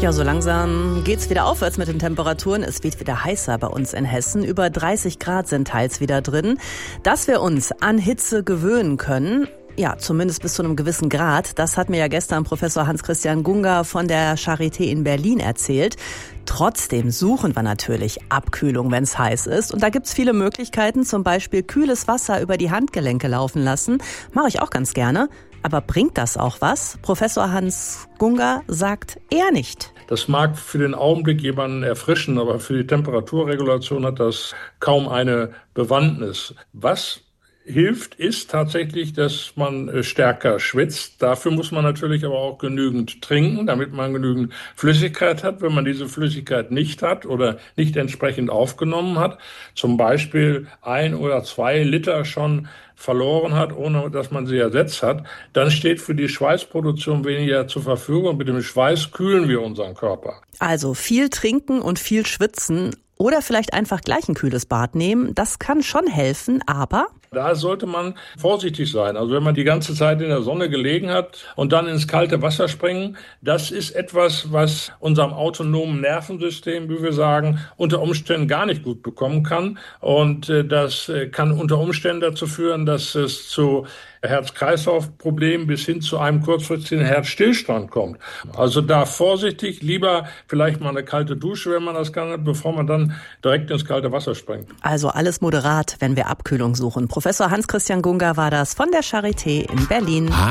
Ja, so langsam geht's wieder aufwärts mit den Temperaturen. Es wird wieder heißer bei uns in Hessen. Über 30 Grad sind teils wieder drin. Dass wir uns an Hitze gewöhnen können, ja, zumindest bis zu einem gewissen Grad. Das hat mir ja gestern Professor Hans-Christian Gunga von der Charité in Berlin erzählt. Trotzdem suchen wir natürlich Abkühlung, wenn es heiß ist. Und da gibt's viele Möglichkeiten, zum Beispiel kühles Wasser über die Handgelenke laufen lassen. Mache ich auch ganz gerne. Aber bringt das auch was? Professor Hans Gunga sagt eher nicht. Das mag für den Augenblick jemanden erfrischen, aber für die Temperaturregulation hat das kaum eine Bewandtnis. Was hilft, ist tatsächlich, dass man stärker schwitzt. Dafür muss man natürlich aber auch genügend trinken, damit man genügend Flüssigkeit hat. Wenn man diese Flüssigkeit nicht hat oder nicht entsprechend aufgenommen hat, zum Beispiel 1 oder 2 Liter schon verloren hat, ohne dass man sie ersetzt hat, dann steht für die Schweißproduktion weniger zur Verfügung. Mit dem Schweiß kühlen wir unseren Körper. Also viel trinken und viel schwitzen oder vielleicht einfach gleich ein kühles Bad nehmen. Das kann schon helfen, aber da sollte man vorsichtig sein. Also wenn man die ganze Zeit in der Sonne gelegen hat und dann ins kalte Wasser springen, das ist etwas, was unserem autonomen Nervensystem, wie wir sagen, unter Umständen gar nicht gut bekommen kann. Und das kann unter Umständen dazu führen, dass es zu Herz-Kreislauf-Problemen bis hin zu einem kurzfristigen Herzstillstand kommt. Also da vorsichtig, lieber vielleicht mal eine kalte Dusche, wenn man das kann, bevor man dann direkt ins kalte Wasser springt. Also alles moderat, wenn wir Abkühlung suchen. Professor Hans-Christian Gunga war das von der Charité in Berlin.